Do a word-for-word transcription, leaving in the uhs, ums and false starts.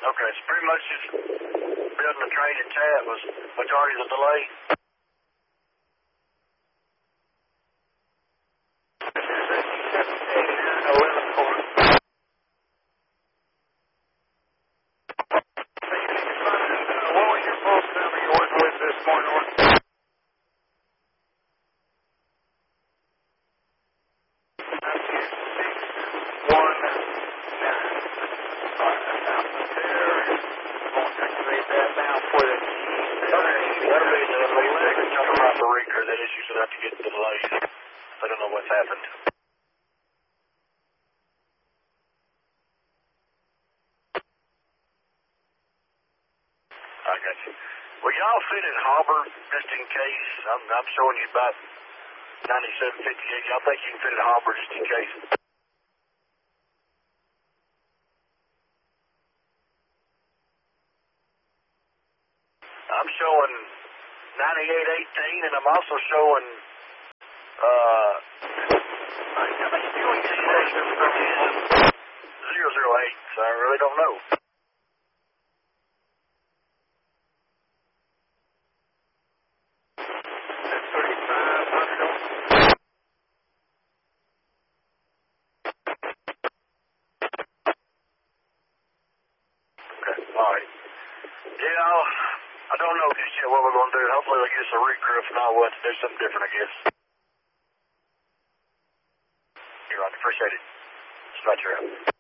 Okay, so pretty much just building the train at Tat was majority of the delay. That is usually have to get the delays. I don't know what's happened. I got you. Well, y'all fit at Harbor just in case. I'm, I'm showing you about ninety-seven fifty-eight. Y'all think you can fit at Harbor just in case? I'm showing ninety-eight eighteen, and I'm also showing uh, zero zero eight, so I really don't know. Okay, all right. Yeah, I'll, I don't know just yet what we're going to do. Hopefully they'll get us a recrew. If not, we'll have to do something different, I guess. You're right. Appreciate it. Dispatcher out.